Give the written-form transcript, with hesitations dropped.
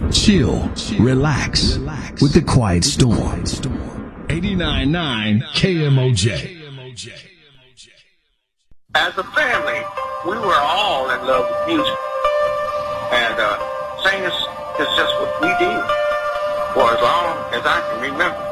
Chill, relax with the Quiet Storm. 89.9 KMOJ. As a family, we were all in love with music. And singing is just what we did for as long as I can remember.